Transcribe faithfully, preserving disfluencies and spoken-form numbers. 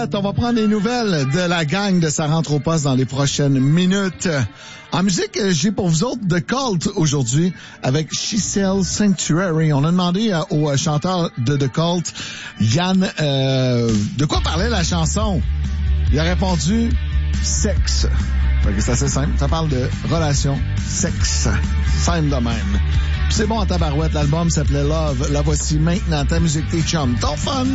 On va prendre des nouvelles de la gang de Ça rentre au poste dans les prochaines minutes. En musique, j'ai pour vous autres The Cult aujourd'hui avec She Sells Sanctuary. On a demandé euh, au chanteur de The Cult, Yann, euh, de quoi parlait la chanson. Il a répondu sexe. C'est assez simple. Ça parle de relation, sexe. Simple de même. Puis c'est bon en tabarouette. L'album s'appelait Love. La voici maintenant. Ta musique, tes chums. Ton fun!